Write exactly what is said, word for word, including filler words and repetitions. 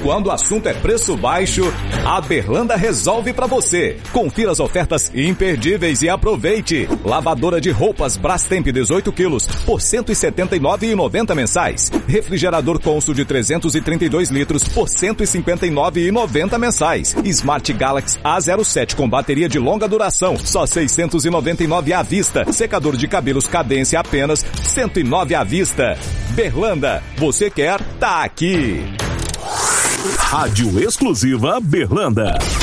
quando o assunto é preço baixo, a Berlanda resolve pra você. Confira as ofertas imperdíveis e aproveite. Lavadora de roupas Brastemp dezoito quilos por cento e setenta e nove reais e noventa centavos mensais. Refrigerador Consul de trezentos e trinta e dois litros por cento e cinquenta e nove reais e noventa centavos mensais. Smart Galaxy A zero sete com bateria de longa duração, só seiscentos e noventa e nove reais à vista. Secador de cabelos Cadência apenas cento e nove reais à vista. Berlanda, você quer? Tá aqui. Rádio exclusiva Berlanda.